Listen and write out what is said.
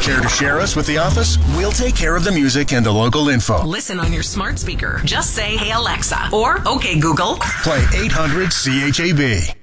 Care to share us with the office? We'll take care of the music and the local info. Listen on your smart speaker. Just say, "Hey Alexa," or "Okay Google." Play 800 CHAB.